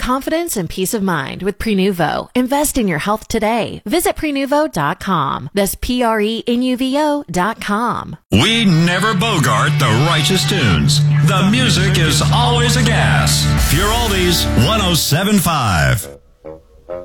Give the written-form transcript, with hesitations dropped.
confidence and peace of mind with Prenuvo. Invest in your health today. Visit Prenuvo.com. That's Prenuvo.com. We never bogart the righteous tunes. The music is always a gas. Pure Oldies 107.5.